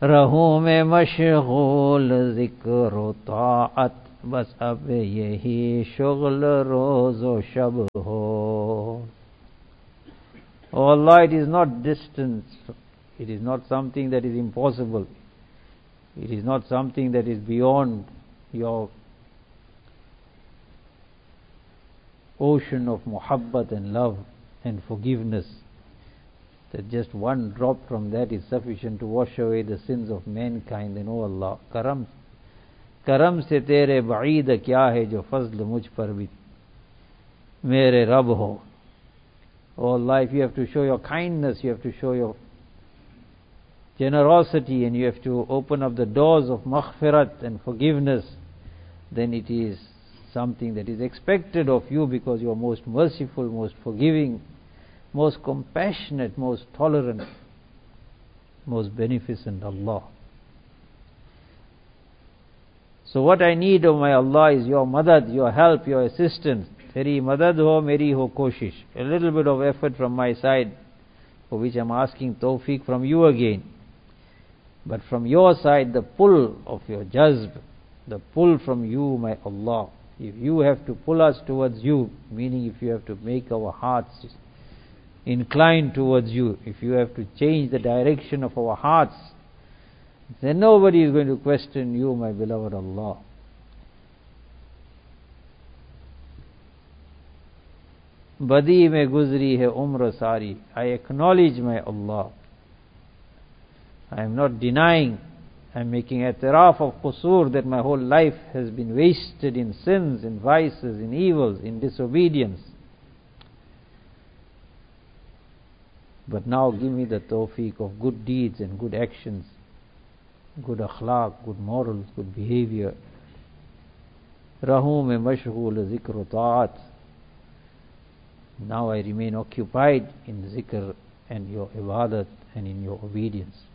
रहूं मैं मशगूल जिक्र ताअत, बस अब यही शुगल रोज़ो शब हो. Oh Allah, it is not distance, it is not something that is impossible, it is not something that is beyond your ocean of muhabbat and love and forgiveness, that just one drop from that is sufficient to wash away the sins of mankind. And oh Allah, करम से तेरे बईद क्या है जो फजल मुझ पर भी मेरे रब हो. Oh Allah, if you have to show your kindness, you have to show your generosity, and you have to open up the doors of maghfirat and forgiveness, then it is something that is expected of you, because you are most merciful, most forgiving, most compassionate, most tolerant, most beneficent Allah. So what I need, O my Allah, is your madad, your help, your assistance. Teri madad ho, meri ho koshish. A little bit of effort from my side, for which I am asking tawfiq from you again. But from your side, the pull of your jazb, the pull from you, my Allah. If you have to pull us towards you, meaning if you have to make our hearts inclined towards you, if you have to change the direction of our hearts, then nobody is going to question you, my beloved Allah. Badi mein guzri hai umr sari. I acknowledge, my Allah. I am not denying. I am making i'tiraf of qusur, that my whole life has been wasted in sins, in vices, in evils, in disobedience. But now give me the tawfiq of good deeds and good actions, good akhlaq, good morals, good behavior. Rahum mein mashghul zikr ta'at. Now I remain occupied in zikr and your ibadat and in your obedience.